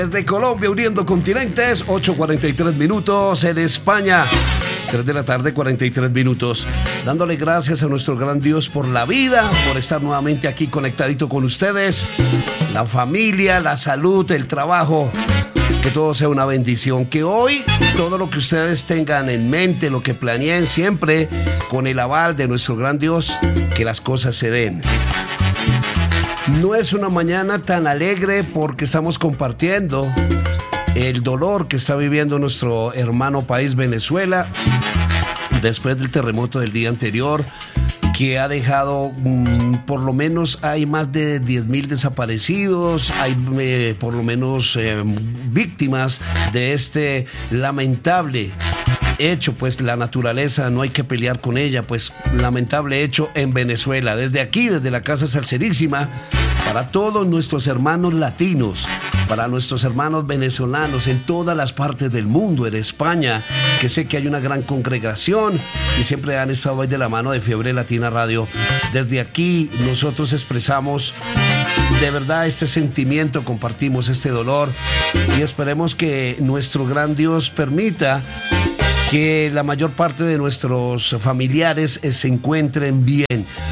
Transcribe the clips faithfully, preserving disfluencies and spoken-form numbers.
Desde Colombia, uniendo continentes, ocho cuarenta y tres minutos en España. tres de la tarde, cuarenta y tres minutos. Dándole gracias a nuestro gran Dios por la vida, por estar nuevamente aquí conectadito con ustedes. La familia, la salud, el trabajo. Que todo sea una bendición. Que hoy todo lo que ustedes tengan en mente, lo que planeen siempre, con el aval de nuestro gran Dios, que las cosas se den. No es una mañana tan alegre porque estamos compartiendo el dolor que está viviendo nuestro hermano país Venezuela después del terremoto del día anterior, que ha dejado, mmm, por lo menos hay más de diez mil desaparecidos, hay eh, por lo menos eh, víctimas de este lamentable hecho. Pues la naturaleza no hay que pelear con ella, pues lamentable hecho en Venezuela. Desde aquí, desde la Casa Salserísima, para todos nuestros hermanos latinos, para nuestros hermanos venezolanos en todas las partes del mundo, en España, que sé que hay una gran congregación y siempre han estado ahí de la mano de Fiebre Latina Radio. Desde aquí nosotros expresamos de verdad este sentimiento, compartimos este dolor y esperemos que nuestro gran Dios permita que la mayor parte de nuestros familiares se encuentren bien.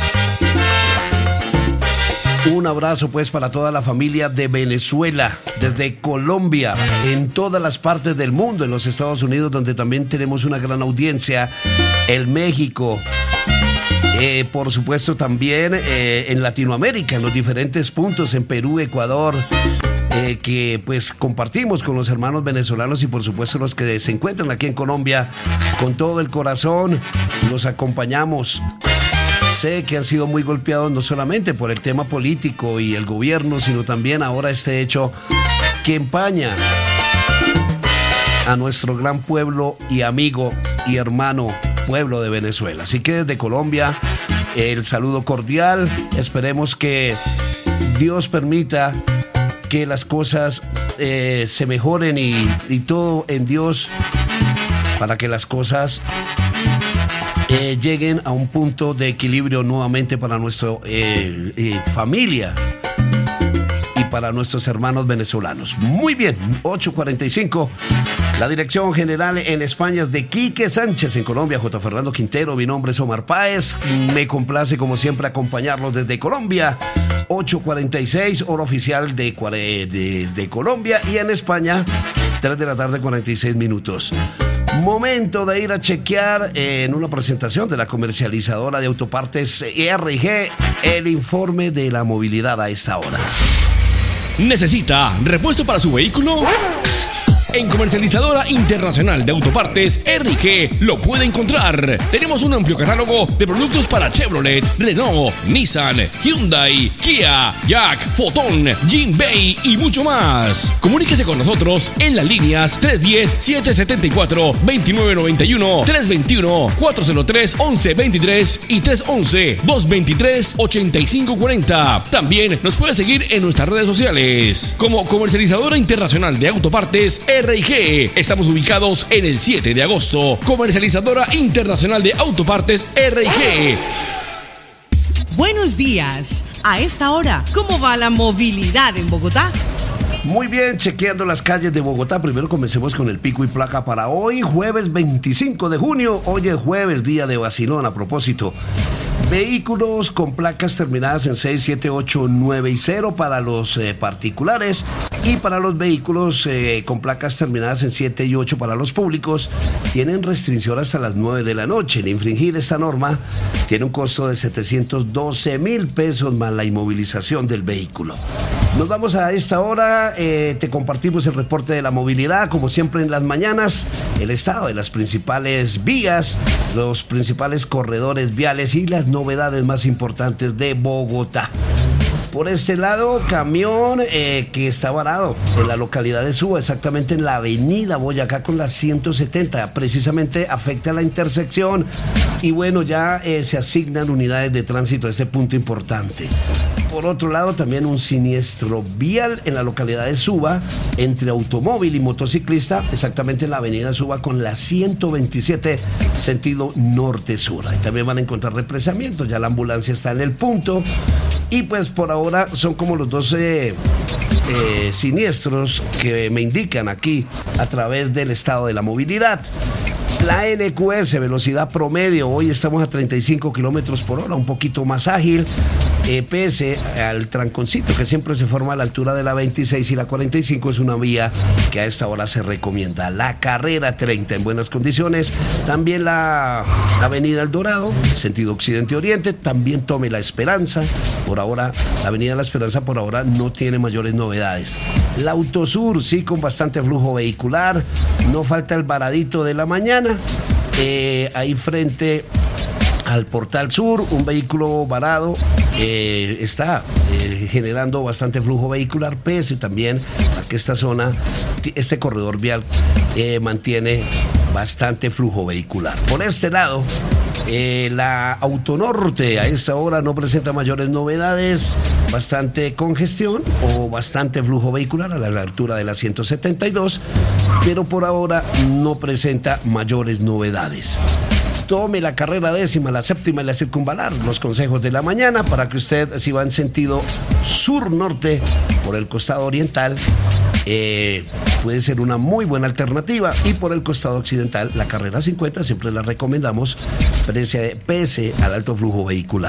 Un abrazo pues para toda la familia de Venezuela, desde Colombia, en todas las partes del mundo, en los Estados Unidos, donde también tenemos una gran audiencia, en México, eh, por supuesto también eh, en Latinoamérica, en los diferentes puntos, en Perú, Ecuador, eh, que pues compartimos con los hermanos venezolanos y por supuesto los que se encuentran aquí en Colombia, con todo el corazón, los acompañamos. Sé que han sido muy golpeados no solamente por el tema político y el gobierno, sino también ahora este hecho que empaña a nuestro gran pueblo y amigo y hermano pueblo de Venezuela. Así que desde Colombia, el saludo cordial. Esperemos que Dios permita que las cosas eh, se mejoren y, y todo en Dios para que las cosas Eh, lleguen a un punto de equilibrio nuevamente para nuestra eh, eh, familia y para nuestros hermanos venezolanos. Muy bien, ocho cuarenta y cinco. La dirección general en España es de Quique Sánchez, en Colombia J. Fernando Quintero. Mi nombre es Omar Páez. Me complace como siempre acompañarlos desde Colombia. ocho cuarenta y seis, hora oficial de, de, de Colombia, y en España tres de la tarde, cuarenta y seis minutos. Momento de ir a chequear eh, en una presentación de la comercializadora de autopartes R G el informe de la movilidad a esta hora. ¿Necesita repuesto para su vehículo? En Comercializadora Internacional de Autopartes R G lo puede encontrar. Tenemos un amplio catálogo de productos para Chevrolet, Renault, Nissan, Hyundai, Kia, Jack, Foton, Jinbei y mucho más. Comuníquese con nosotros en las líneas tres uno cero, siete siete cuatro, dos nueve nueve uno, tres dos uno, cuatro cero tres, once veintitrés y tres once, dos veintitrés, ochenta y cinco cuarenta. También nos puede seguir en nuestras redes sociales como Comercializadora Internacional de Autopartes R G. Estamos ubicados en el siete de agosto. Comercializadora Internacional de Autopartes R G. Buenos días. A esta hora, ¿cómo va la movilidad en Bogotá? Muy bien, chequeando las calles de Bogotá. Primero comencemos con el pico y placa para hoy, jueves veinticinco de junio. Hoy es jueves, día de vacilón. A propósito, vehículos con placas terminadas en seis, siete, ocho, nueve y cero para los eh, particulares, y para los vehículos eh, con placas terminadas en siete y ocho para los públicos tienen restricción hasta las nueve de la noche. El infringir esta norma tiene un costo de setecientos doce mil pesos más la inmovilización del vehículo. Nos vamos a esta hora, eh, te compartimos el reporte de la movilidad, como siempre en las mañanas, el estado de las principales vías, los principales corredores viales y las novedades más importantes de Bogotá. Por este lado, camión eh, que está varado en la localidad de Suba, exactamente en la avenida Boyacá con la ciento setenta, precisamente afecta la intersección y bueno, ya eh, se asignan unidades de tránsito a este punto importante. Por otro lado, también un siniestro vial en la localidad de Suba entre automóvil y motociclista, exactamente en la avenida Suba con la ciento veintisiete, sentido norte-sur. Ahí también van a encontrar represamientos, ya la ambulancia está en el punto. Y pues por ahora son como los doce eh, siniestros que me indican aquí a través del estado de la movilidad. La N Q S, velocidad promedio, hoy estamos a treinta y cinco kilómetros por hora, un poquito más ágil, eh, pese al tranconcito que siempre se forma a la altura de la veintiséis y la cuarenta y cinco, es una vía que a esta hora se recomienda. La carrera treinta en buenas condiciones, también la, la avenida El Dorado, sentido occidente-oriente, también tome La Esperanza, por ahora, la avenida La Esperanza por ahora no tiene mayores novedades. La Autosur, sí, con bastante flujo vehicular, no falta el varadito de la mañana. Eh, ahí frente al Portal Sur, un vehículo varado eh, está eh, generando bastante flujo vehicular, pese también a que esta zona, este corredor vial eh, mantiene bastante flujo vehicular. Por este lado, eh, la Autonorte a esta hora no presenta mayores novedades, bastante congestión o bastante flujo vehicular a la altura de la ciento setenta y dos, pero por ahora no presenta mayores novedades. Tome la carrera décima, la séptima y la circunvalar, los consejos de la mañana para que usted, si va en sentido sur-norte por el costado oriental, eh, puede ser una muy buena alternativa, y por el costado occidental la carrera cincuenta siempre la recomendamos pese, pese al alto flujo vehicular.